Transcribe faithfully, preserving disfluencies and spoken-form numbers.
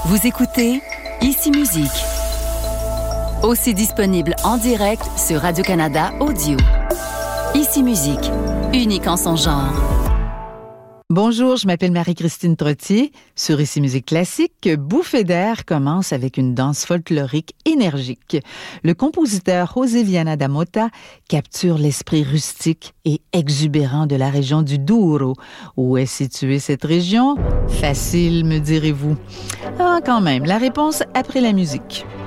Vous écoutez Ici Musique, aussi disponible en direct sur Radio-Canada Audio. Ici Musique, unique en son genre. Bonjour, je m'appelle Marie-Christine Trottier. Sur Ici Musique Classique, Bouffée d'air commence avec une danse folklorique énergique. Le compositeur José Viana da Mota capture l'esprit rustique et exubérant de la région du Douro. Où est située cette région? Facile, me direz-vous. Ah, quand même, la réponse après la musique.